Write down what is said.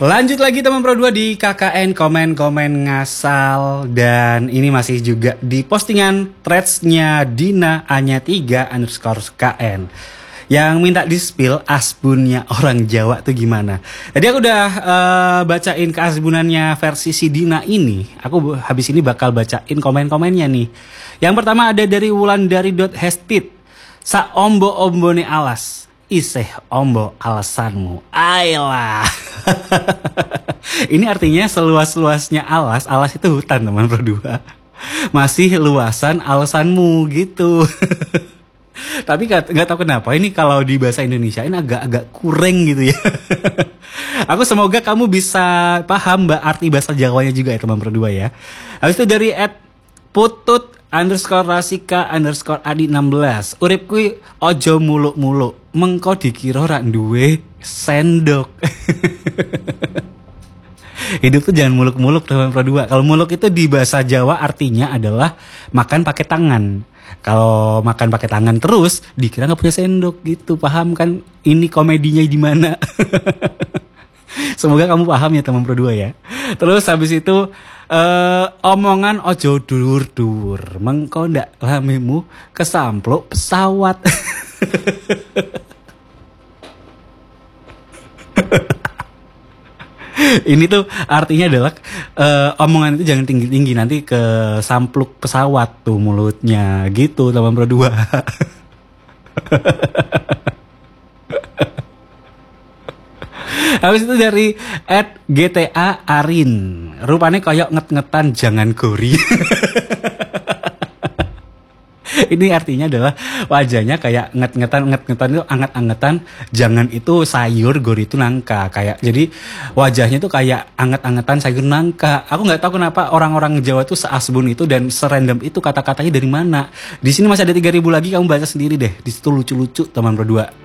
Lanjut lagi teman Pro 2 di KKN komen-komen ngasal. Dan ini masih juga di postingan threads-nya Dina Anya 3_KN yang minta di-spill asbunnya orang Jawa tuh gimana. Jadi aku udah bacain keasbunannya versi si Dina ini. Aku habis ini bakal bacain komen-komennya nih. Yang pertama ada dari Wulandari.hespit. Sa ombo-ombone alas, iseh ombo alasanmu. Ayolah. Ini artinya seluas-luasnya alas. Alas itu hutan teman Pro 2. Masih luasan alasanmu gitu. Tapi nggak tahu kenapa ini kalau di bahasa Indonesia ini agak kurang gitu ya. Aku semoga kamu bisa paham arti bahasa Jawanya juga ya teman Pro 2 ya. Habis itu dari @putut_rasika_adi16. Urip kui ojo muluk-muluk, mengko dikira rak duwe sendok. Hidup tuh jangan muluk-muluk teman Pro 2. Kalau muluk itu di bahasa Jawa artinya adalah makan pakai tangan. Kalau makan pakai tangan terus dikira nggak punya sendok gitu. Paham kan ini komedinya di mana? Semoga kamu paham ya teman Pro 2 ya. Terus habis itu omongan ojo dur-dur, mengko ndak lamimu kesampluk pesawat. Ini tuh artinya adalah omongan itu jangan tinggi-tinggi, nanti ke sampluk pesawat tuh mulutnya gitu teman Pro 2. Habis itu dari @GTA_Arin. Rupanya kayak nget-ngetan jangan gori. Ini artinya adalah wajahnya kayak nget-ngetan itu anget-angetan, jangan itu sayur, gori itu nangka. Kayak jadi wajahnya tuh kayak anget-angetan sayur nangka. Aku nggak tahu kenapa orang-orang Jawa tuh seasbun itu dan serandom itu kata-katanya dari mana. Di sini masih ada 3000 lagi, kamu baca sendiri deh. Di situ lucu-lucu teman Pro 2.